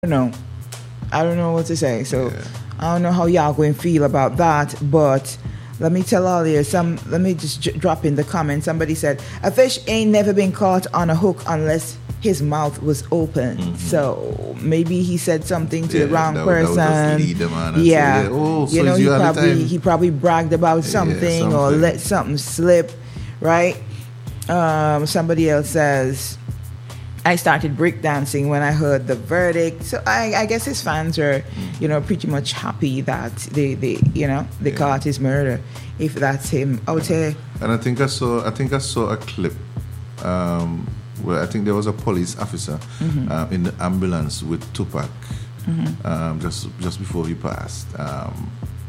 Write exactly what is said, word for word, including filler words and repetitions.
know. I don't know what to say. So Yeah. I don't know how y'all going to feel about that. But let me tell all you some. Let me just j- drop in the comments. Somebody said a fish ain't never been caught on a hook unless his mouth was open. So maybe he said something to Yeah, the wrong that would- that would just person. lead them on and say, yeah. yeah, oh, so you know it's he you all the probably time. he probably bragged about something, or something. let something slip, right? Um, somebody else says, I started breakdancing when I heard the verdict. So I, I guess his fans are, you know, pretty much happy that they, they you know, they Yeah. caught his murder. If that's him out here. And I think I saw I think I saw a clip um, where I think there was a police officer Mm-hmm. uh, in the ambulance with Tupac um, just just before he passed. Um,